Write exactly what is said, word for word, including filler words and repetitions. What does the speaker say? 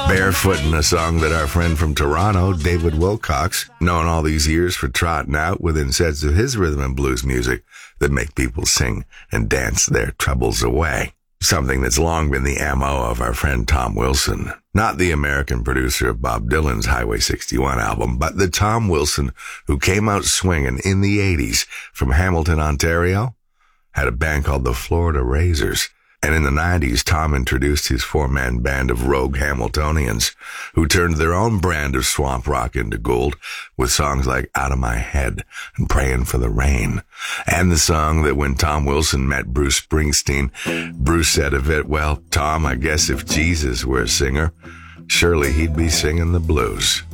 Barefootin', a song that our friend from Toronto, David Wilcox, known all these years for trotting out within sets of his rhythm and blues music that make people sing and dance their troubles away. Something that's long been the M O of our friend Tom Wilson. Not the American producer of Bob Dylan's Highway sixty-one album, but the Tom Wilson who came out swinging in the eighties from Hamilton, Ontario, had a band called the Florida Razors. And in the nineties, Tom introduced his four-man band of rogue Hamiltonians who turned their own brand of swamp rock into gold with songs like Out of My Head and Praying for the Rain. And the song that when Tom Wilson met Bruce Springsteen, Bruce said of it, well, Tom, I guess if Jesus were a singer, surely he'd be singing the blues.